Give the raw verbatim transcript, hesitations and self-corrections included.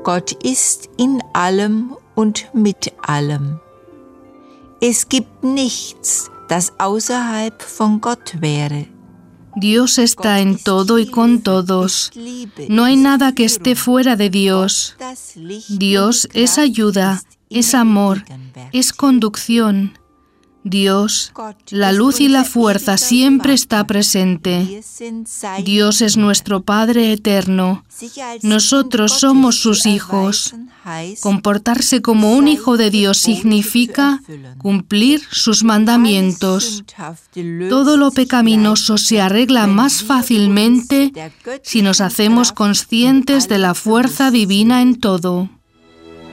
Gott ist in allem und mit allem. Es gibt nichts, das außerhalb von Gott wäre. Dios está en todo y con todos. No hay nada que esté fuera de Dios. Dios es ayuda, es amor, es conducción. Dios, la luz y la fuerza siempre está presente. Dios es nuestro Padre eterno. Nosotros somos sus hijos. Comportarse como un hijo de Dios significa cumplir sus mandamientos. Todo lo pecaminoso se arregla más fácilmente si nos hacemos conscientes de la fuerza divina en todo.